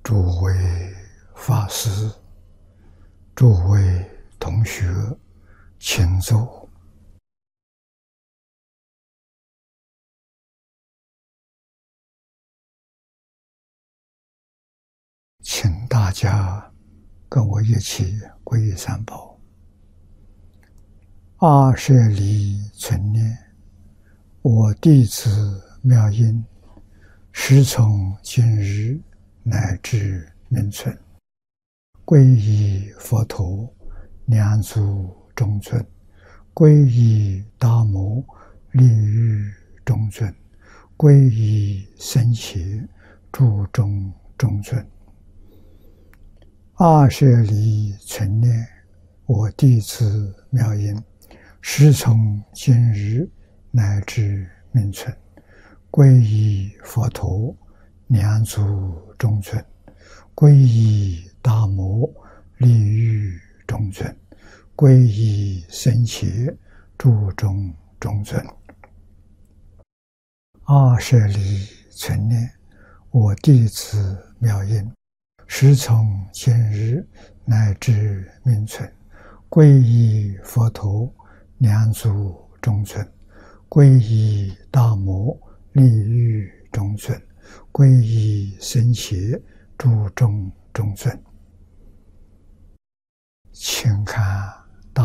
诸位法师、诸位同学，请坐。请大家跟我一起皈依三宝。阿舍离存念，我弟子妙音，时从今日乃至明存，皈依佛陀，两足中尊；皈依大摩，利欲中尊；皈依僧伽，注中中尊。阿舍离存念，我弟子妙音，时从今日乃至明存，皈依佛陀，两足中尊；皈依大摩，利欲中尊；皈依僧伽，注中中尊。阿舍离存念，我弟子妙音，时从今日乃至明存，皈依佛陀，两足中尊；皈依大摩，利欲中尊；皈依僧伽，注中中尊。请看